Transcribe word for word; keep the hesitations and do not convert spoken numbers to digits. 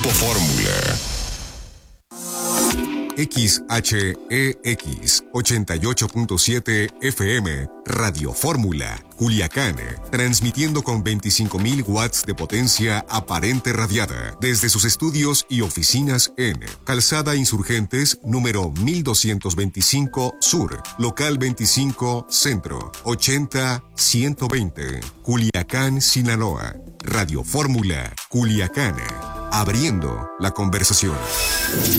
Fórmula. X H E X ochenta y ocho punto siete F M, Radio Fórmula, Culiacán, transmitiendo con veinticinco mil watts de potencia aparente radiada desde sus estudios y oficinas en Calzada Insurgentes número mil doscientos veinticinco Sur, local veinticinco Centro, ochenta ciento veinte, Culiacán, Sinaloa. Radio Fórmula, Culiacán, abriendo la conversación.